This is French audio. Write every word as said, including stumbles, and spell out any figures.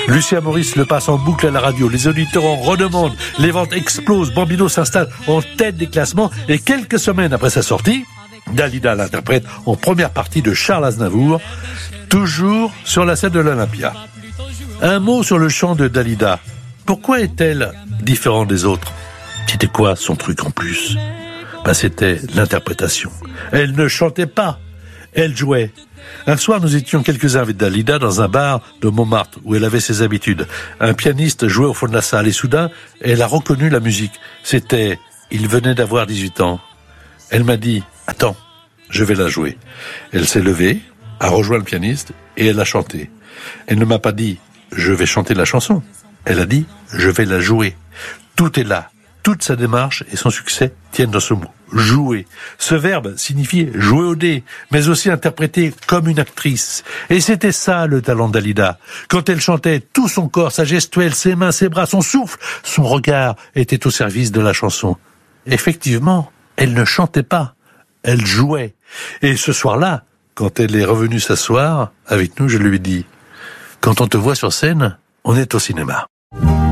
Lucien Maurice le passe en boucle à la radio. Les auditeurs en redemandent. Les ventes explosent. Bambino s'installe en tête des classements. Et quelques semaines après sa sortie, Dalida l'interprète en première partie de Charles Aznavour, toujours sur la scène de l'Olympia. Un mot sur le chant de Dalida. Pourquoi est-elle différente des autres ? C'était quoi son truc en plus ? Ben, c'était l'interprétation. Elle ne chantait pas, elle jouait. Un soir, nous étions quelques-uns avec Dalida dans un bar de Montmartre où elle avait ses habitudes. Un pianiste jouait au fond de la salle et soudain, elle a reconnu la musique. C'était, il venait d'avoir dix-huit ans. Elle m'a dit, attends, je vais la jouer. Elle s'est levée, a rejoint le pianiste et elle a chanté. Elle ne m'a pas dit, je vais chanter la chanson. Elle a dit, je vais la jouer. Tout est là. Toute sa démarche et son succès tiennent dans ce mot. Jouer. Ce verbe signifie jouer au dé, mais aussi interpréter comme une actrice. Et c'était ça le talent de Dalida. Quand elle chantait, tout son corps, sa gestuelle, ses mains, ses bras, son souffle, son regard étaient au service de la chanson. Effectivement, elle ne chantait pas, elle jouait. Et ce soir-là, quand elle est revenue s'asseoir avec nous, je lui ai dit, quand on te voit sur scène, on est au cinéma.